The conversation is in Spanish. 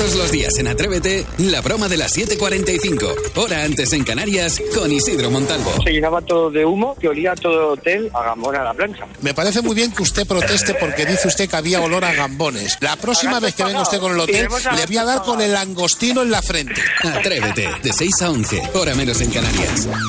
Todos los días en Atrévete, la broma de las 7:45, hora antes en Canarias, con Isidro Montalvo. Se llenaba todo de humo que olía todo el hotel a Gambón a la plancha. Me parece muy bien que usted proteste porque dice usted que había olor a gambones. La próxima vez que venga usted con el hotel, le voy a dar con el langostino en la frente. Atrévete, de 6 a 11, hora menos en Canarias.